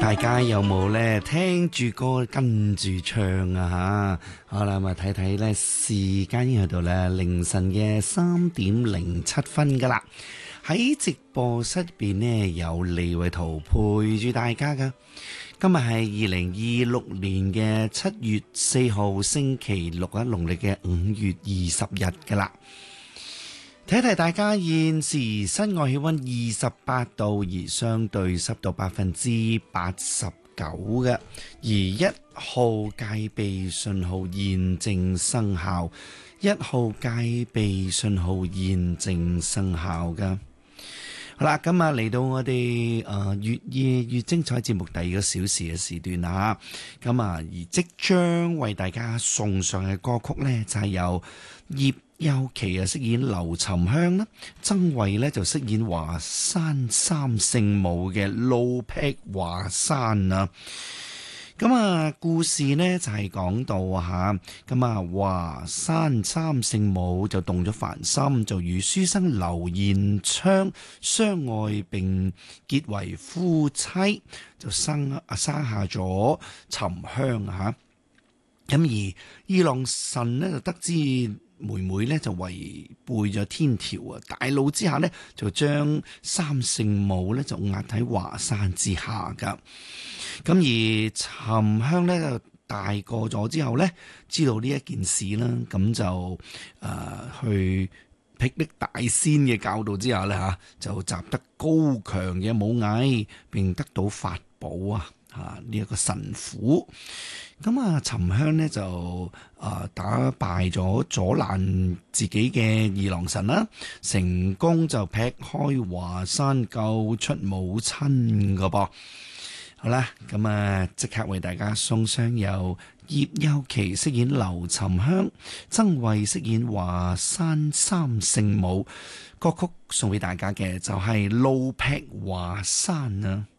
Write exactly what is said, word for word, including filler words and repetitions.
大家有冇咧聽住歌跟住唱啊吓？好啦，咁啊睇睇咧時間已經去到咧凌晨嘅三點零七分噶啦。喺直播室入邊呢，有李偉圖陪住大家噶。今日係二零二六年嘅七月四號星期六啊，農曆嘅五月二十日噶啦。睇睇大家現時室外氣溫二十八度，而相對濕度百分之八十九嘅，而一號戒備信號現正生效，一號戒備信號現正生效噶。好啦，今日嚟到我哋誒越夜越精彩節目第二個小時嘅時段啦，咁啊而即將為大家送上嘅歌曲呢，就係由葉優琪啊飾演劉沉香啦，曾慧呢就飾演華山三聖母嘅路劈華山啊。咁啊，故事呢就係講到吓，咁啊華山三聖母就動咗凡心，就與書生劉彥昌相愛並結為夫妻，就生啊生下咗沉香吓。咁而二郎神呢就得知妹妹咧就違背咗天條啊！大怒之下呢，就將三聖母咧就壓喺華山之下噶。咁而沉香咧就大個咗之後咧，知道呢一件事啦，咁就誒、呃、去霹靂大仙嘅教導之下咧吓，就習得高強嘅武藝，並得到法寶啊！啊！呢、這、一個神斧，咁啊，沉香呢就啊打敗咗阻攔自己嘅二郎神啦，成功就劈開華山救出母親噶噃。好啦，咁啊即刻為大家送上由葉優琪飾演劉沉香，曾慧飾演華山三聖母，歌曲送俾大家嘅就係路劈華山啊！